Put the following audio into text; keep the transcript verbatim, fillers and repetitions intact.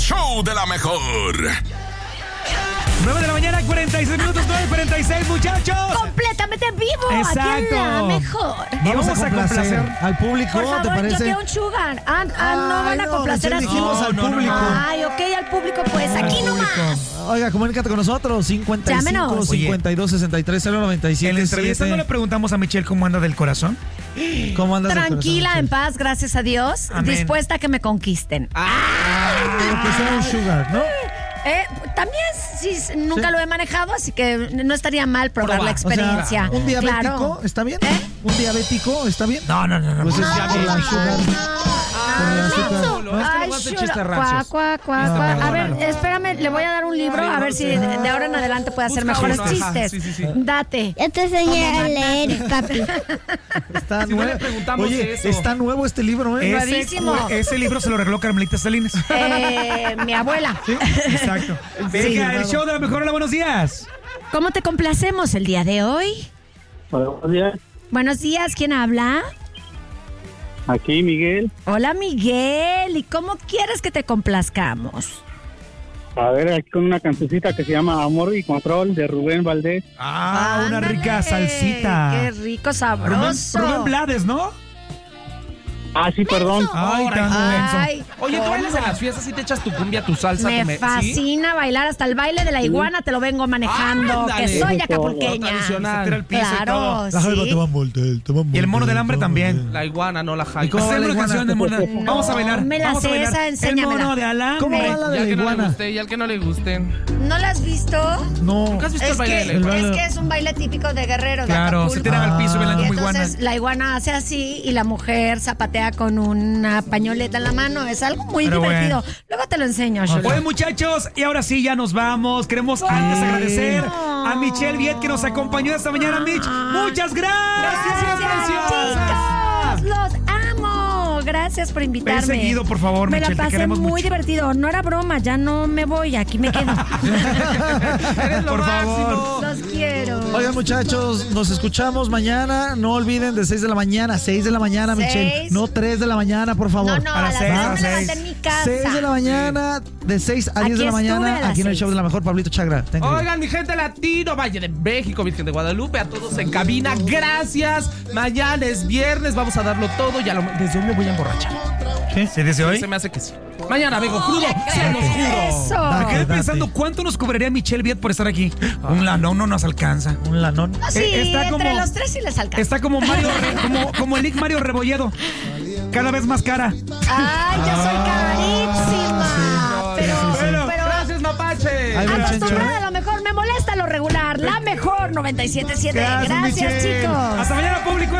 show de la mejor. nueve de la mañana, cuarenta y seis minutos, nueve cuarenta y seis, muchachos. Completamente en vivo. Exacto. Aquí en la mejor. Vamos, Vamos a complacer, complacer al público, Por favor, ¿te parece? yo quiero un sugar. Ah, ah no Ay, van a no, complacer así. dijimos al no, no, público. no. Ay, ok, al público, pues aquí Al nomás. público. Oiga, comunícate con nosotros, cincuenta y cinco, Llámenos. cincuenta y dos, sesenta y tres, cero noventa y siete. En la entrevista no le preguntamos a Michelle cómo anda del corazón. ¿Cómo andas? Tranquila, en paz, gracias a Dios. Amén. Dispuesta a que me conquisten. Ah, que sea un sugar, ¿no? Eh, también sí, nunca Sí. lo he manejado, así que no estaría mal probar Probar. la experiencia. O sea, ¿un diabético Claro. está bien? ¿Eh? ¿Un diabético está bien? No, no, no, no. Pues no. es por la sugar. Por el azúcar. No, es que Ay, no hace chula. chistes Cuá, rancios. cuá, cuá, No, cuá. A perdónalo. ver, espérame, le voy a dar un libro a ver si de, de ahora en adelante puede hacer Busca mejores uno, ajá. chistes. Sí, sí, sí. Date. Yo te enseñé a leer, papi. Está Si no le nuevo. preguntamos Oye, eso. está nuevo este libro, ¿eh? Ese, Nuevísimo. ese libro se lo regaló Carmelita Salinas. Eh, mi abuela. Exacto. Venga, el show de la mejor. Hola, buenos días. ¿Cómo te complacemos el día de hoy? Buenos días, Buenos días, ¿quién habla? aquí Miguel. Hola, Miguel. ¿Y cómo quieres que te complazcamos? A ver, aquí con una cancioncita que se llama Amor y Control de Rubén Valdés. Ah, una Ándale. rica salsita. Qué rico, Rubén, sabroso. Rubén Blades, ¿no? Ah, sí, perdón. Ay, tan Ay, menso. Oye, ¿tú ¿cómo? bailas en las fiestas y te echas tu cumbia, tu salsa? Me tu ¿sí? fascina bailar, hasta el baile de la iguana te lo vengo manejando, Ándale. que soy Eso, acapulqueña. tradicional. Se tira al piso y todo. Claro, sí. Y el mono del hambre también. La iguana, no la jaiba. ¿Y cómo va la Hacemos una iguana? canción de mono. Vamos a bailar. me la Vamos a sé bailar. esa, El enséñamela. mono de alambre. ¿Cómo va la Y de al la que no le iguana? guste, y al que no le guste. ¿No la has visto? No. ¿Nunca has visto Es el baile que, de la el iguana? baile- es que es un baile típico de Guerrero, de Claro, Acapulco. se tiran al piso bailando Y como entonces iguana. la iguana hace así y la mujer zapatea con una pañoleta en la mano. Es algo muy Pero divertido. bueno. Luego te lo enseño, Shula. Oye, muchachos, y ahora sí, ya nos vamos. Queremos antes agradecer a Michelle Viet que nos acompañó esta mañana, Mitch. ¡Muchas gracias! Gracias, chicos. Los amo. Gracias por invitarme. Ven seguido, por favor, Me Michelle, te la pasé queremos muy mucho. divertido. No era broma, ya no me voy. Aquí me quedo. Eres lo Por favor. máximo. Los quiero. Oigan, muchachos, nos escuchamos mañana. No olviden de seis de la mañana, seis de la mañana, Seis. Michelle. No tres de la mañana, por favor. No, no, A a las las seis, seis a me las levanté seis. en mi casa. seis de la mañana, de seis a diez de la Aquí estuve a mañana, las aquí en el seis. show de la mejor, Pablito Chagra. Thank you. Oigan, mi gente latino, Valle de México, Virgen de Guadalupe, a todos en cabina, gracias. Mañana es viernes, vamos a darlo todo. Ya lo, desde hoy me voy a emborrachar. ¿Sí? ¿Sí desde hoy? Se me hace que sí. Mañana vengo crudo, se los juro. Eso. Me quedé Date. pensando cuánto nos cobraría Michelle Viet por estar aquí. Un lanón no nos alcanza. Un lanón. Sí, Eh, está entre como- los tres sí les alcanza. Está como Mario, Re- como, como el Nick Mario Rebolledo. Cada vez más cara. Ay, yo soy carísima. Pero, Bueno, pero Gracias, Mapache. Ahí va el Chencho. acostumbrada a lo mejor, me molesta lo regular. La mejor noventa y siete punto siete. Gracias, Michelle. chicos. Hasta mañana, público.